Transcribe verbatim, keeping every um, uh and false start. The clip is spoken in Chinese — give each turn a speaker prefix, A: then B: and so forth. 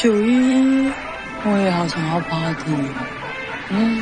A: 九一一，我也好想要 party。嗯。